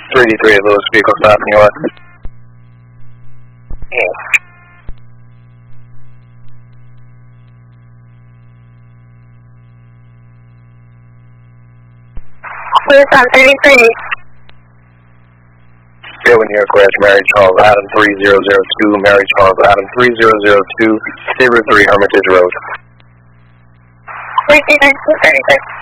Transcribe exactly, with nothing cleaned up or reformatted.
three D three, Lewis vehicle stopping you on. Lewis on thirty-three. Go in New York West, Mary Charles Adam three zero zero two, Mary Charles Adam three zero zero two, State Route three, Hermitage Road. three nine two thirty-six.